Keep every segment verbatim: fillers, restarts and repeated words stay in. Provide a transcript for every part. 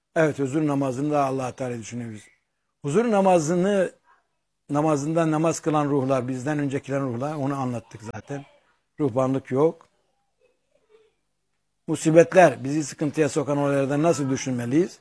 Evet, huzur namazını da Allah Teala düşünüyoruz. Huzur namazını namazında namaz kılan ruhlar, bizden öncekiler ruhlar, onu anlattık zaten. Ruhbanlık yok. Musibetler, bizi sıkıntıya sokan olaylardan nasıl düşünmeliyiz?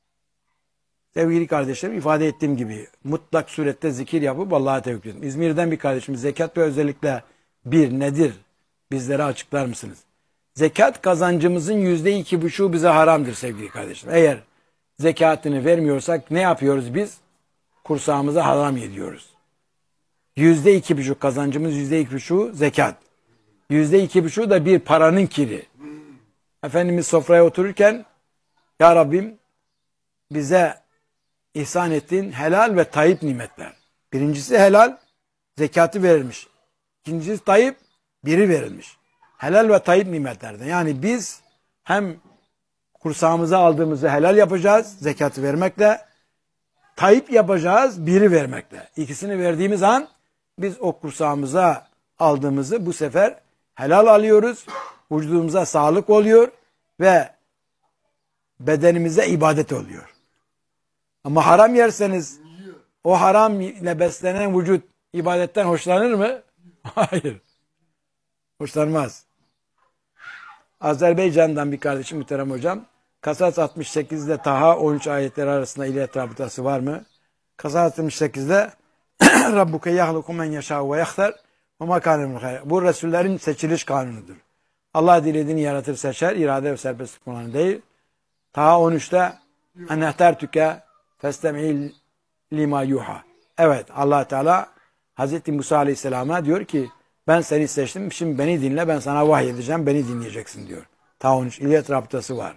Sevgili kardeşlerim, ifade ettiğim gibi mutlak surette zikir yapıp Allah'a tevekkül edin. İzmir'den bir kardeşimiz, zekat ve özellikle bir nedir? Bizlere açıklar mısınız? Zekat kazancımızın yüzde iki buçuğu bize haramdır sevgili kardeşim. Eğer zekatını vermiyorsak ne yapıyoruz biz? Kursağımıza haram yediyoruz. Yüzde iki buçuk kazancımız, yüzde iki buçuğu zekat. Yüzde iki buçuğu da bir paranın kiri. Efendimiz sofraya otururken, Ya Rabbim bize ihsan ettiğin helal ve tayyip nimetler. Birincisi helal, zekatı verilmiş. İkincisi tayyip, biri verilmiş. Helal ve tayyip nimetlerden. Yani biz hem kursağımıza aldığımızı helal yapacağız, zekatı vermekle, tayyip yapacağız, biri vermekle. İkisini verdiğimiz an biz o kursağımıza aldığımızı bu sefer helal alıyoruz, vücudumuza sağlık oluyor ve bedenimize ibadet oluyor. Ama haram yerseniz o haram ile beslenen vücut ibadetten hoşlanır mı? Hayır. Hoşlanmaz. Azerbaycan'dan bir kardeşim muhterem hocam. Kasas altmış sekizde Taha on üç ayetleri arasında illet rabıtası var mı? Kasas altmış sekizde Rabbuke yahluku men yeşâ ve yahtar ve makânem hayr. Bu Resullerin seçiliş kanunudur. Allah dilediğini yaratır, seçer, irade ve serbestlik kullanır değil. Taha on üçte enehter tüke festem'il lima yuha. Evet, Allah Teala Hazreti Musa Aleyhisselam'a diyor ki ben seni seçtim, şimdi beni dinle, ben sana vahiy edeceğim, beni dinleyeceksin diyor. Taha on üç illet rabıtası var.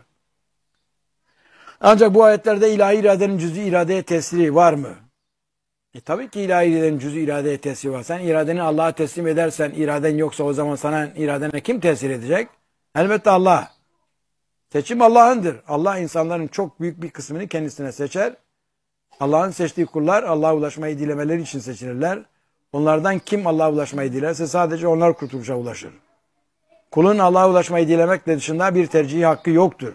Ancak bu ayetlerde ilahi iradenin cüz'i iradeye tesiri var mı? E tabii ki ilahi iradenin cüz'i iradeye tesiri var. Sen iradeni Allah'a teslim edersen, iraden yoksa o zaman sana iradene kim tesir edecek? Elbette Allah. Seçim Allah'ındır. Allah insanların çok büyük bir kısmını kendisine seçer. Allah'ın seçtiği kullar Allah'a ulaşmayı dilemeleri için seçilirler. Onlardan kim Allah'a ulaşmayı dilerse sadece onlar kurtuluşa ulaşır. Kulun Allah'a ulaşmayı dilemekle dışında bir tercih hakkı yoktur.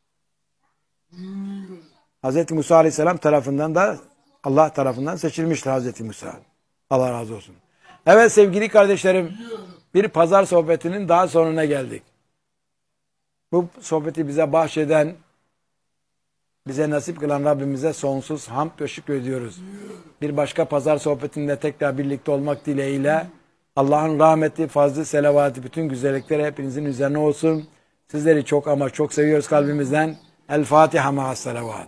Hazreti Musa Aleyhisselam tarafından da Allah tarafından seçilmiştir Hazreti Musa. Allah razı olsun. Evet sevgili kardeşlerim, bir pazar sohbetinin daha sonuna geldik. Bu sohbeti bize bahşeden, bize nasip kılan Rabbimize sonsuz hamd ve şükür ediyoruz. Bir başka pazar sohbetinde tekrar birlikte olmak dileğiyle Allah'ın rahmeti, fazlı, selavatı, bütün güzellikleri hepinizin üzerine olsun. Sizleri çok ama çok seviyoruz kalbimizden. El Fatiha ma'as selavat.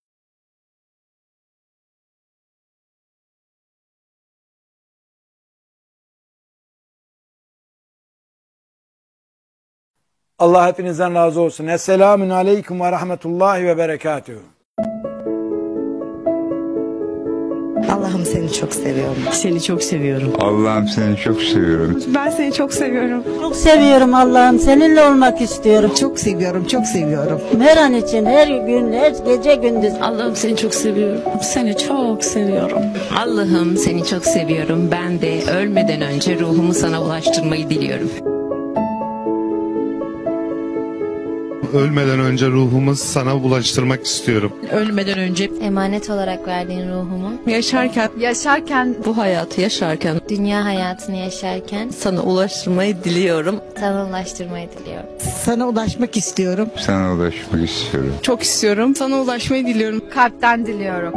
Allah hepinizden razı olsun. Esselamun aleyküm ve rahmetullahi ve berekatuhu. Allah'ım seni çok seviyorum. Seni çok seviyorum. Allah'ım seni çok seviyorum. Ben seni çok seviyorum. Çok seviyorum Allah'ım. Seninle olmak istiyorum. Çok seviyorum, çok seviyorum. Her an için, her gün, her gece gündüz. Allah'ım seni çok seviyorum. Seni çok seviyorum. Allah'ım seni çok seviyorum. Ben de ölmeden önce ruhumu sana ulaştırmayı diliyorum. Ölmeden önce ruhumu sana ulaştırmak istiyorum. Ölmeden önce emanet olarak verdiğin ruhumu Yaşarken, yaşarken bu hayatı yaşarken dünya hayatını yaşarken sana ulaştırmayı diliyorum. sana ulaştırmayı diliyorum. Sana ulaşmak istiyorum. Sana ulaşmak istiyorum. çok istiyorum. Sana ulaşmayı diliyorum. Kalpten diliyorum.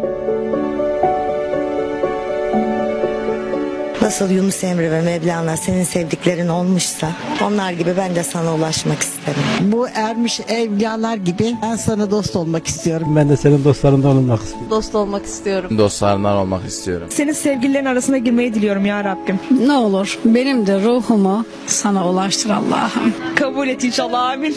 Nasıl Yunus Emre ve Mevlana senin sevdiklerin olmuşsa onlar gibi ben de sana ulaşmak isterim. Bu ermiş evliyalar gibi ben sana dost olmak istiyorum. Ben de senin dostlarından olmak istiyorum. Dost olmak istiyorum. Dostlarından olmak istiyorum. Senin sevgililerin arasına girmeyi diliyorum ya Rabbim. Ne olur benim de ruhumu sana ulaştır Allah'ım. Kabul et inşallah, amin.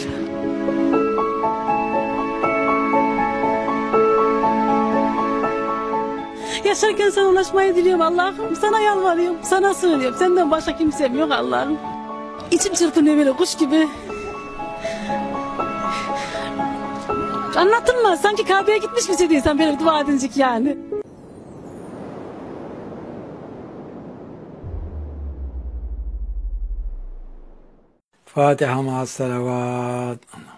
Yaşarken sana ulaşmayı diliyorum Allah'ım. Sana yalvarıyorum, sana sığınıyorum. Senden başka kimsem yok Allah'ım. İçim çırpınıyor böyle kuş gibi. Anlatılmaz. Sanki Kabe'ye gitmiş misin insan böyle dua edincik yani. Fatiha ma'as selavat.